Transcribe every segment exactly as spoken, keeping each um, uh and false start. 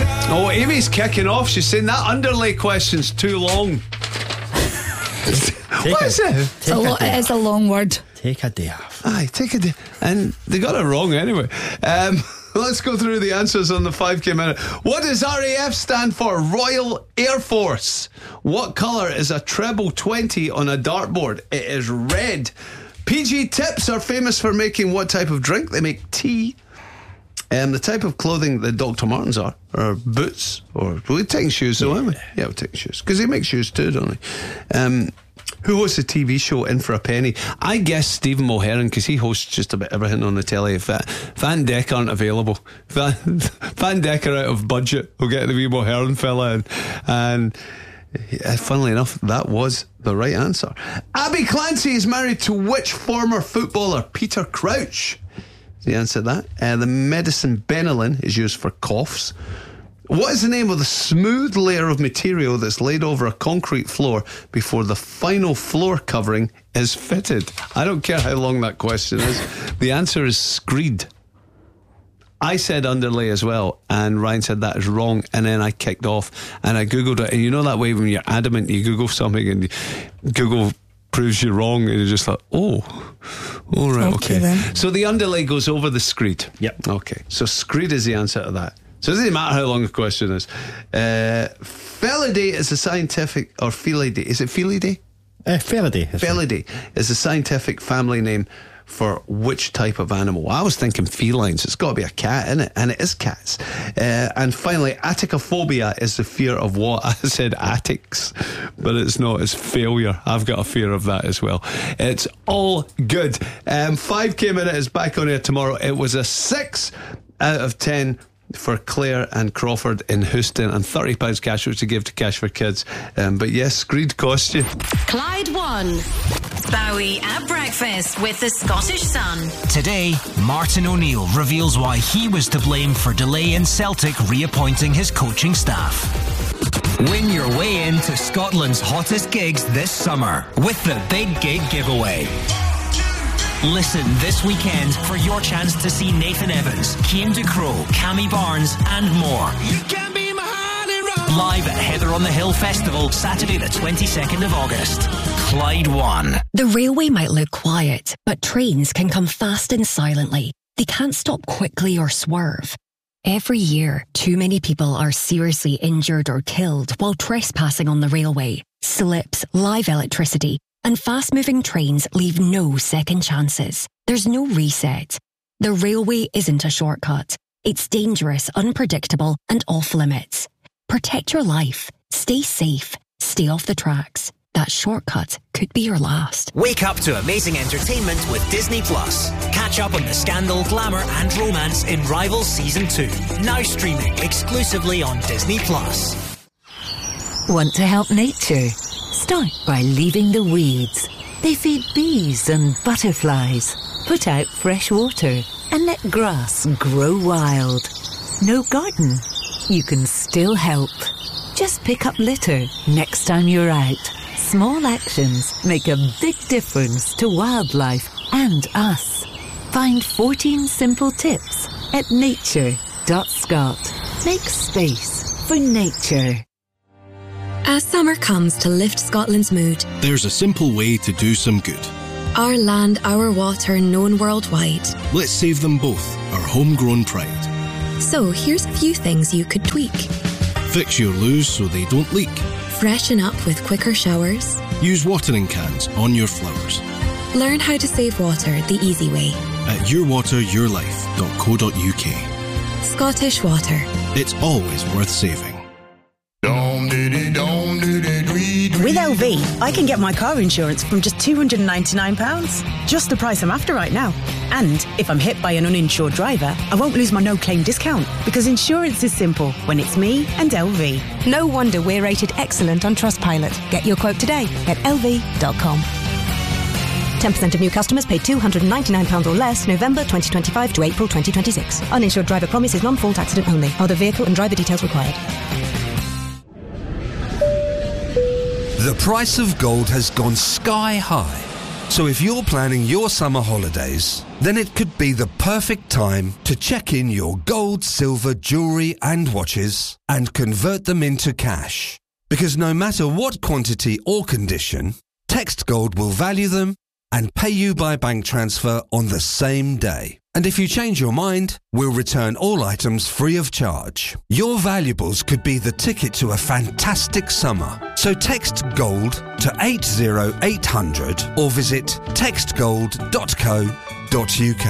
Oh, Amy's kicking off. She's saying that underlay question's too long. What is it? It's a lo- it is a long word. Take a day off. Aye, take a day. And they got it wrong anyway. Um, let's go through the answers on the five K minute. What does R A F stand for? Royal Air Force. What colour is a treble twenty on a dartboard? It is red. P G Tips are famous for making what type of drink? They make tea. Um, the type of clothing that Doctor Martens are are boots, or we're taking shoes, though, aren't we? Yeah, we're taking shoes because they make shoes too, don't they? Um, who hosts a T V show In for a Penny? I guess Stephen Mulherron, because he hosts just about everything on the telly. Van, Van Dyck aren't available. Van, Van Dyck are out of budget. We'll get the wee Mulherron fella in. And uh, funnily enough, that was the right answer. Abby Clancy is married to which former footballer? Peter Crouch. The answer to that. Uh, the medicine Benylin is used for coughs. What is the name of the smooth layer of material that's laid over a concrete floor before the final floor covering is fitted? I don't care how long that question is. The answer is screed. I said underlay as well, and Ryan said that is wrong, and then I kicked off and I googled it. And you know that way when you're adamant, you google something and you Google proves you wrong, and you're just like, oh, all right, okay. okay. So the underlay goes over the screed. Yep. Okay. So screed is the answer to that. So it doesn't matter how long the question is. Uh, Felidae is a scientific, or Felidae, is it Felidae? Uh, Felidae. Felidae is a scientific family name for which type of animal? I was thinking felines. It's got to be a cat, isn't it? And it is cats. Uh, and finally, atticophobia is the fear of what? I said attics, but it's not. It's failure. I've got a fear of that as well. It's all good. Um, five K minute is back on air tomorrow. It was a six out of ten for Claire and Crawford in Houston, and thirty pounds cash which to give to Cash for Kids. Um, but yes, screed cost you. Clyde One. Bowie at breakfast with the Scottish Sun. Today, Martin O'Neill reveals why he was to blame for delay in Celtic reappointing his coaching staff. Win your way into Scotland's hottest gigs this summer with the Big Gig Giveaway. Listen this weekend for your chance to see Nathan Evans, Cian Ducrot, Cammy Barnes and more. You can be my honey roll. Live at Heather on the Hill Festival, Saturday the twenty-second of August. Clyde One. The railway might look quiet, but trains can come fast and silently. They can't stop quickly or swerve. Every year, too many people are seriously injured or killed while trespassing on the railway. Slips, live electricity, and fast-moving trains leave no second chances. There's no reset. The railway isn't a shortcut. It's dangerous, unpredictable, and off-limits. Protect your life. Stay safe. Stay off the tracks. That shortcut could be your last. Wake up to amazing entertainment with Disney Plus. Catch up on the scandal, glamour, and romance in Rivals Season two. Now streaming exclusively on Disney Plus. Want to help nature? Start by leaving the weeds. They feed bees and butterflies. Put out fresh water and let grass grow wild. No garden? You can still help. Just pick up litter next time you're out. Small actions make a big difference to wildlife and us. Find fourteen simple tips at nature dot scot. Make space for nature. As summer comes to lift Scotland's mood, there's a simple way to do some good. Our land, our water, known worldwide. Let's save them both, our homegrown pride. So here's a few things you could tweak. Fix your loos so they don't leak. Freshen up with quicker showers. Use watering cans on your flowers. Learn how to save water the easy way. At your water your life dot co dot uk. Scottish Water. It's always worth saving. With L V, I can get my car insurance from just two hundred ninety-nine pounds. Just the price I'm after right now. And if I'm hit by an uninsured driver, I won't lose my no-claim discount, because insurance is simple when it's me and L V. No wonder we're rated excellent on Trustpilot. Get your quote today at L V dot com. ten percent of new customers pay two hundred ninety-nine pounds or less November twenty twenty-five to April twenty twenty-six. Uninsured driver promise is non-fault accident only. Other vehicle and driver details required. The price of gold has gone sky high. So if you're planning your summer holidays, then it could be the perfect time to check in your gold, silver, jewellery and watches and convert them into cash. Because no matter what quantity or condition, Text Gold will value them and pay you by bank transfer on the same day. And if you change your mind, we'll return all items free of charge. Your valuables could be the ticket to a fantastic summer. So text GOLD to eight oh eight hundred or visit text gold dot co dot uk.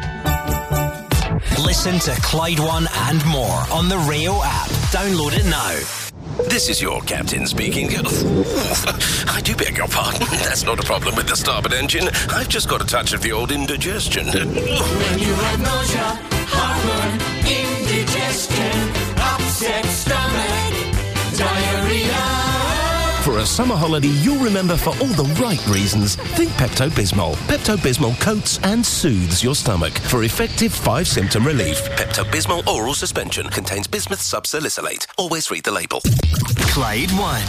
Listen to Clyde One and more on the Rio app. Download it now. This is your captain speaking. I do beg your pardon. That's not a problem with the starboard engine. I've just got a touch of the old indigestion. When you have nausea, heartburn, indigestion, upset stomach, diarrhea. For a summer holiday you'll remember for all the right reasons, think Pepto-Bismol. Pepto-Bismol coats and soothes your stomach for effective five-symptom relief. Pepto-Bismol oral suspension contains bismuth subsalicylate. Always read the label. Clyde One.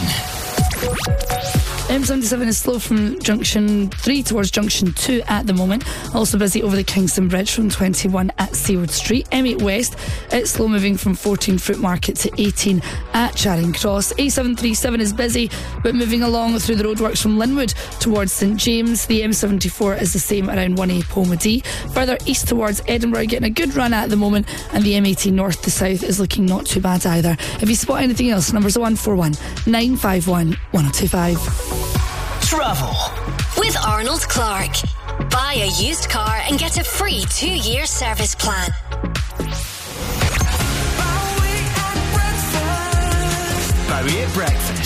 M seventy-seven is slow from junction three towards junction two at the moment. Also busy over the Kingston Bridge from twenty-one at Seaward Street. M eight West, it's slow moving from fourteen Fruit Market to eighteen at Charing Cross. A seven thirty-seven is busy but moving along through the roadworks from Linwood towards St James. The M seventy-four is the same around one A Pomedy. Further east towards Edinburgh, getting a good run at the moment, and the M eighteen north to south is looking not too bad either. If you spot anything else, numbers oh one four one, nine five one, one oh two five. Travel with Arnold Clark. Buy a used car and get a free two-year service plan. Bowie at Breakfast.